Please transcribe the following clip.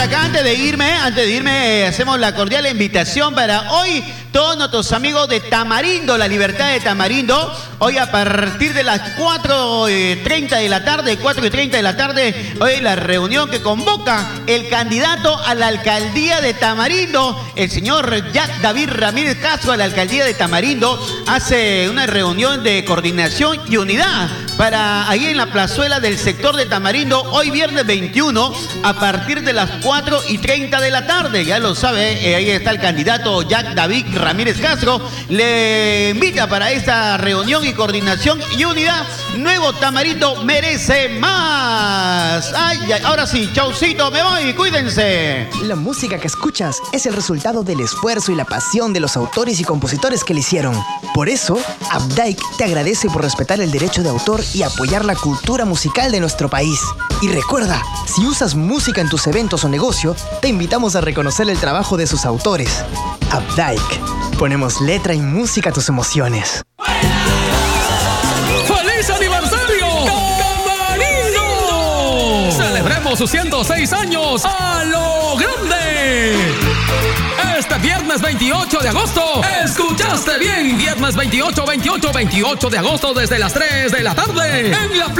acá, antes de irme, hacemos la cordial invitación para hoy. Todos nuestros amigos de Tamarindo, La Libertad de Tamarindo, hoy a partir de las 4:30 de la tarde, 4:30 de la tarde, hoy la reunión que convoca el candidato a la alcaldía de Tamarindo, el señor Jack David Ramírez Castro, a la alcaldía de Tamarindo, hace una reunión de coordinación y unidad para ahí en la plazuela del sector de Tamarindo, hoy viernes 21, a partir de las 4:30 de la tarde. Ya lo sabe, ahí está el candidato Jack David Ramírez Castro. Le invita para esta reunión y coordinación y unidad. Nuevo Tamarindo merece más. Ay, ahora sí, chaucito, me voy, cuídense. La música que escuchas es el resultado del esfuerzo y la pasión de los autores y compositores que la hicieron. Por eso, Updike te agradece por respetar el derecho de autor y apoyar la cultura musical de nuestro país. Y recuerda, si usas música en tus eventos o negocio, te invitamos a reconocer el trabajo de sus autores. Updike, ponemos letra y música a tus emociones. ¡Feliz aniversario, Tamarindo! Celebremos sus 106 años a lo grande. Este viernes 28 de agosto, escuchaste bien, viernes 28 de agosto desde las 3 de la tarde en la